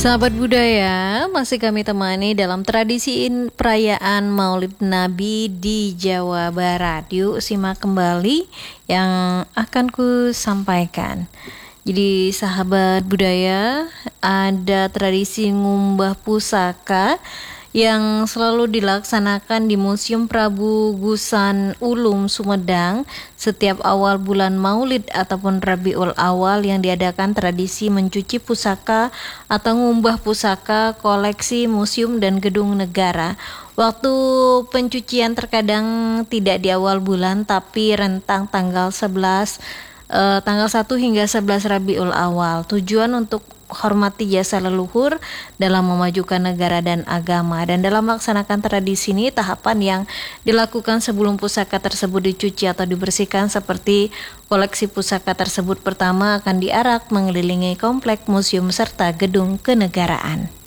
Sahabat budaya, masih kami temani dalam tradisi perayaan Maulid Nabi di Jawa Barat. Yuk simak kembali yang akan ku sampaikan. Jadi sahabat budaya, ada tradisi ngumbah pusaka yang selalu dilaksanakan di Museum Prabu Gusan Ulum Sumedang setiap awal bulan Maulid ataupun Rabiul Awal, yang diadakan tradisi mencuci pusaka atau ngumbah pusaka koleksi museum dan gedung negara. Waktu pencucian terkadang tidak di awal bulan tapi rentang tanggal 1 hingga 11 Rabiul Awal. Tujuan untuk hormati jasa leluhur dalam memajukan negara dan agama. Dan dalam melaksanakan tradisi ini, tahapan yang dilakukan sebelum pusaka tersebut dicuci atau dibersihkan seperti koleksi pusaka tersebut pertama akan diarak mengelilingi komplek museum serta gedung kenegaraan.